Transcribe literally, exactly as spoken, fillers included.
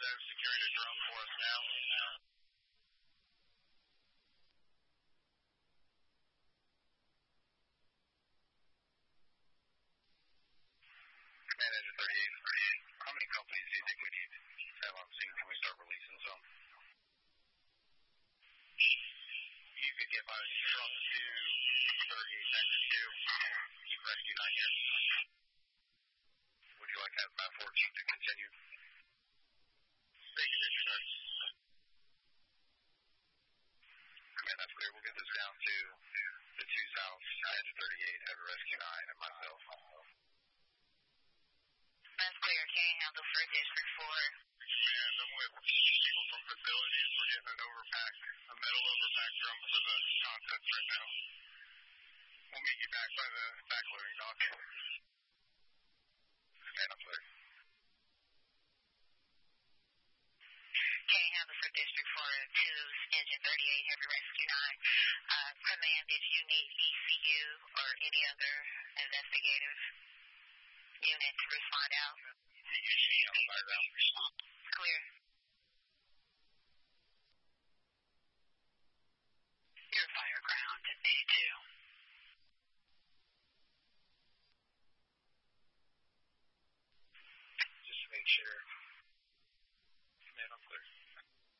they're securing a drone for us now. Command Engine thirty-eight, thirty-eight. How many companies do you think we need to have on scene? Can we start releasing some? You could get by drop to thirty-eight, sector two. Keep rescue nine here. Would you like to have map fourteen to continue? Thank you, Mister Sir. Command, that's clear. We'll get this down to the two south, Engine thirty-eight, have a rescue nine, and myself. That's clear. Can you handle for District four? Command, I'm with people from facilities. We're getting an overpack, a metal overpack drum for the contents right now. We'll meet you back by the back loading dock. Command, I'm clear. Can you handle for District four, two, Engine thirty-eight, Heavy Rescue nine? Uh, command, did you need E C U or any other investigative unit to respond out? You can see on the fire ground. Clear. Your fire ground, eighty-two. Just to make sure.